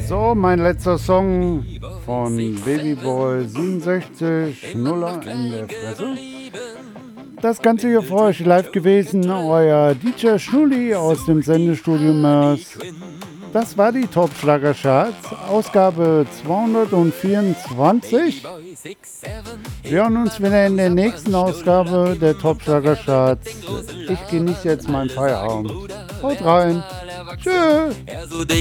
So, mein letzter Song von Babyboy 67, Schnuller in der Fresse. Das Ganze hier für euch live gewesen, euer DJ Schnulli aus dem Sendestudio Mörs. Das war die Top-Schlager-Charts, Ausgabe 224. Wir hören uns wieder in der nächsten Ausgabe der Top-Schlager-Charts. Ich genieße jetzt meinen Feierabend. Haut rein. Tschüss.